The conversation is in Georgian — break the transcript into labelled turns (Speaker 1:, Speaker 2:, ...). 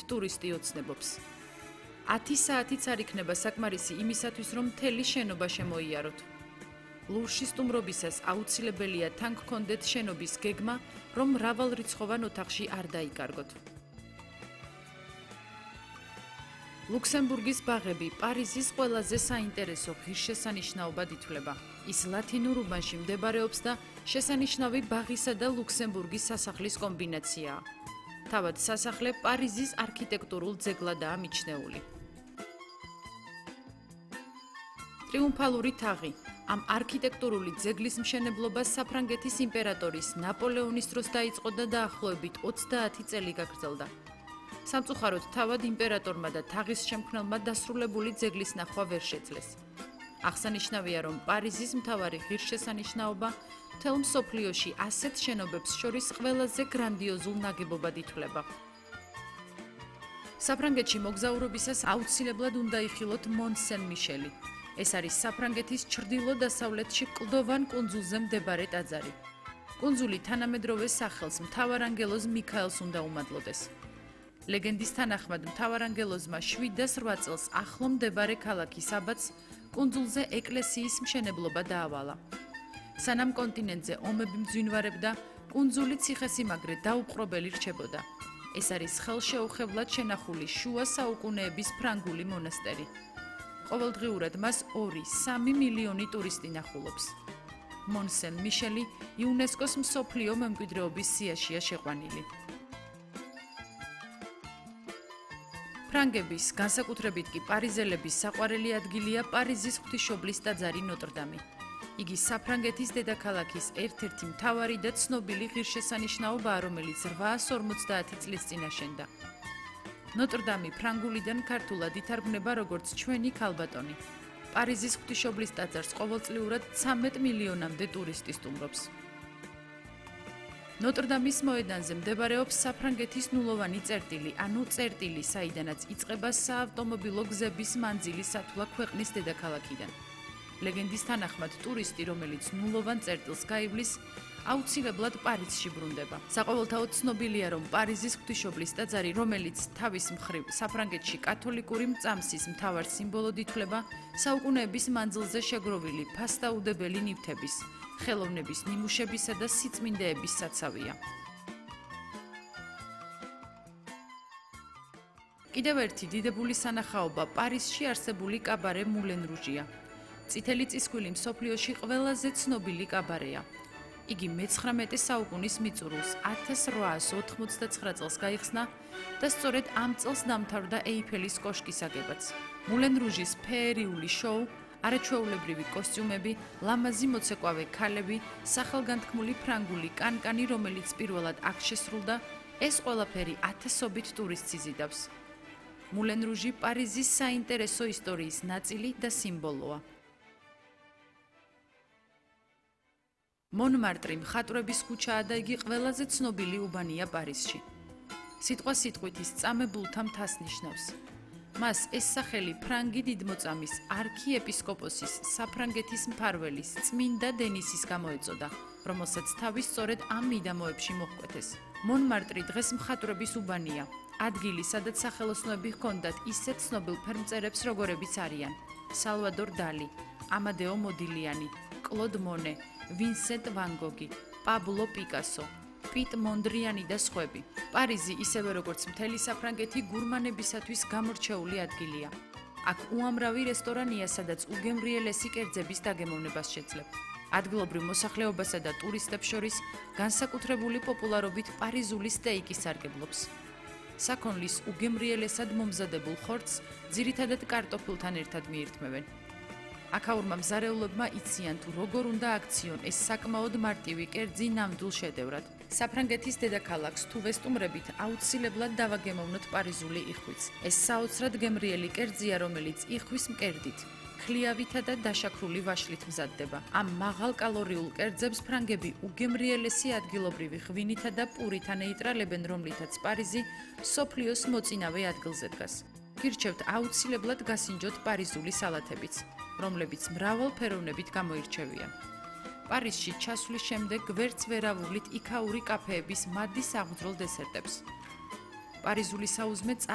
Speaker 1: ტურისტი ოცნებობს. 10 საათიც არ იქნება საკმარისი იმისათვის, რომ მთელი შენობა შემოიაროთ. ლურში სტუმრობისას აუცილებელია თან გქონდეთ შენობის გეგმა, რომ მრავალრიცხოვან ოთახში არ დაიკარგოთ. ლუქსემბურგის ბაღები პარიზის ყველაზე საინტერესო ღირსშესანიშნაობად ითვლება. ის ლათინურ უბანში მდებარეობს და შესანიშნავი ბაღისა და ლუქსემბურგის სასახლის კომბინაციაა. თავად სასახლე პარიზის არქიტექტურულ ძეგლადაა მიჩნეული. ტრიუმფალური თაღი. ამ არქიტექტურული ძეგლის მშენებლობა საფრანგეთის იმპერატორის ნაპოლეონის დროს დაიწყო და დაახლოებით 30 წელი გაგრძელდა. სამწუხაროდ თავად იმპერატორმა და თაღის შემქმნელმა დასრულებული ძეგლის ნახვა ვერ შეძლეს. აღსანიშნავია, რომ პარიზის მთავარი ღირსშესანიშნაობა მთელ მსოფლიოში ასეთ შენობებს შორის ყველაზე გრანდიოზულ ნაგებობად ითვლება. საფრანგეთში მოგზაურობისას აუცილებლად უნდა იხილოთ მონ-სენ-მიშელი. ეს არის საფრანგეთის ჩრდილო-დასავლეთში კლდოვან კუნძულზე მდებარე ტაძარი. კუნძული თანამედროვე სახელს მთავარანგელოზ მიქაელს უნდა უმადლოდეს. ლეგენდის თანახმად მთავარანგელოზმა 708 წელს ახლო მდებარე ქალაქი საბათს კუნძულზე ეკლესიის მშენებლობა დაავალა. სანამ კონტინენტზე ომები მძვინვარებდა, კუნძული ციხესიმაგრე დაუპყრობელი რჩებოდა. ეს არის ხელშეუხებლად შენახული შუა საუკუნეების ფრანგული მონასტერი. ყოველდღიურად მას 2-3 მილიონი ტურისტი ნახულობს. მონ-სენ-მიშელი იუნესკოს მსოფლიო მემკვიდრეობის სიაშია შეყვანილი. ფრანგების, განსაკუთრებით კი პარიზელების საყვარელი ადგილია პარიზის ღვთისმშობლის ტაძარი ნოტრ-დამი. იგი საფრანგეთის დედაქალაქის ერთ-ერთი მთავარი და ცნობილი ღირსშესანიშნაობაა, რომელიც 850 წლის წინ აშენდა. ნოტრ-დამი ფრანგულიდან ქართულად ითარგმნება როგორც ჩვენი ქალბატონი. პარიზის ღვთისმშობლის ტაძარს ყოველწლიურად 13 მილიონამდე ტურისტი სტუმრობს. ნოტრ-დამის მოედანზე მდებარეობს საფრანგეთის ნულოვანი წერტილი, ანუ წერტილი, საიდანაც იწყება საავტომობილო გზების მანძილი სათვლა ქვეყნის დედაქალაქიდან. ლეგენდის თანახმად ტურისტი, რომელიც ნულოვან წერტილს გაივლის, აუცილებლად პარიზში ბრუნდება. საყოველთაოდ ცნობილია, რომ პარიზის ღვთისმშობლის ტაძარი, რომელიც თავის მხრივ საფრანგეთში კათოლიკური მწამსის მთავარ სიმბოლოდ ითვლება, საუკუნეების მანძილზე შეგროვილი ფასდაუდებელი ნივთების, ხელოვნების ნიმუშებისა და სიწმინდეების საცავია. კიდევ ერთი დიდებული სანახაობა პარიზში არსებული კაბარე მულენ რუჟია. წითელი წისქვილი მსოფლიოში ყველაზე ცნობილი კაბარეა. იგი მე-19 საუკუნის მიწურულს 1889 წელს გაიხსნა და სწორედ ამ წელს დამთავრდა ეიფელის კოშკის აგებაც. მულენ რუჟის ფეერიული შოუ, არაჩვეულებრივი კოსტიუმები, ლამაზი მოცეკვავე ქალები, სახელგანთქმული ფრანგული კანკანი, რომელიც პირველად აქ შესრულდა, ეს ყველაფერი ათასობით ტურისტს იზიდავს. მულენ რუჟი პარიზის საინტერესო ისტორიის ნაწილი და სიმბოლოა. მონმარტრი მხატვრების ქუჩაა და იგი ყველაზე ცნობილი უბანია პარიზში. სიტყვა სიტყვით ის წამებულთა მთას ნიშნავს. მას ეს სახელი ფრანგი დიდმოწამის არქიეპისკოპოსის საფრანგეთის მფარველის წმინდა დენისის გამოეწოდა, რომელსაც თავის სწორედ ამ მიდამოებში მოჰკვეთეს. მონმარტრი დღეს მხატვრების უბანია, ადგილი, სადაც სახელოსნოები ჰქონდათ ისეთ ცნობილ ფერმწერებს, როგორებიც არიან სალვადორ დალი, ამადეო მოდილიანი, კლოდ მონე, ვინსენტ ვან გოგი, პაბლო პიკასო, პიტ მონდრიანი და სხვები. პარიზი, ისევე როგორც მთელი საფრანგეთი, გურმანებისათვის გამორჩეული ადგილია. აქ უამრავი რესტორანია, სადაც უგემრიელესი კერძების დაგემოვნებას შეძლებ. ადგილობრივ მოსახლეობასა და ტურისტებს შორის განსაკუთრებული პოპულარობით პარიზული სტეიკი სარგებლობს. საქონლის უგემრიელესად მომზადებულ ხორცს ძირითადად კარტოფილთან ერთად მიირთმევენ. აქაურმა მზარეულობმა იციან, თუ როგორ უნდა აქციონ ეს საკმაოდ მარტივი კერძი ნამდვილ შედევრად. საფრანგეთის დედაქალაქს თუ ვესტუმრებით, აუცილებლად დავაგემოვნოთ პარიზული იხვიც. ეს საოცრად გემრიელი კერძია, რომელიც იხვის მკერდით, ხლიავითა და დაშაქრული ვაშლით მზადდება. ამ მაღალკალორიულ კერძებს ფრანგები უგემრიელესი ადგილობრივი ღვინითა და პურით ანეიტრალებენ, რომლითაც პარიზი მსოფლიოს მოწინავე ადგილზე დგას. გირჩევთ აუცილებლად გასინჯოთ პარიზული სალათებიც, რომლებიც მრავალფეროვნებით გამოირჩევიან. პარიზში ჩასვლის შემდეგ გვერდს ვერ ავუვლით იქაური კაფეების მადის აღმძროლ დესერტებს. პარიზული საუზმე